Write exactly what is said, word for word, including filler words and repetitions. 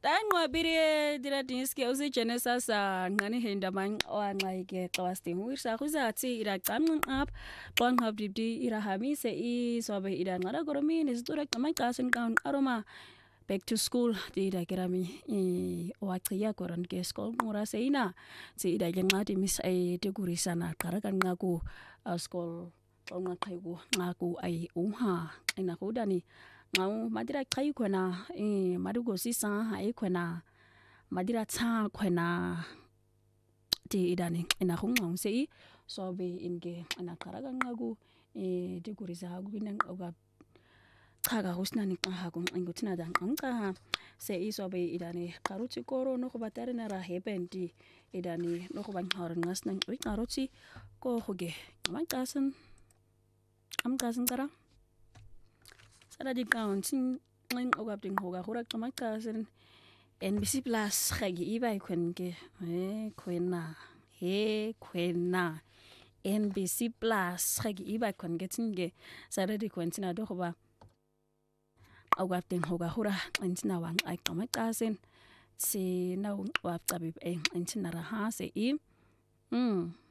Tanwa biri dira dinski usi Genesis ngani hinda man oanqaike qawasting wirsa khuzathi ira qamnqin up qon habdibdi ira hamise I sobe ira ngara goromini istura qamaqasin qawn aroma back to school dira kerami I oaqiya koran ke school ngura seina si ida nqati mis ay tegurisana qarakan ngaku school qonqaigu ngaku ay uha ina kudani ngau madira qai khona e madugo sisa ha e khona madira tsa khona ti idani ina khungqong sei sobe inge ana qaraga ngagu e digurisa hagu binan oga qaga husnani qaha kun ingutina dan qanqa sei sobe idani qaruti koro no khubatare na ra hebendi idani no khuban haran ngasnan wi qaruti ko khuge manqasan am qasan qara Sada di kaunting ngin ogap ding hoga hurak kamakasin N B C Plus khagi ibai kwenke he kwena he kwena N B C Plus khagi ibai kwenke tinge sada di kwentina do hoba ogap ding hoga hura intina wang ai kamakasin si na wap tabi e intina ra ha se I mm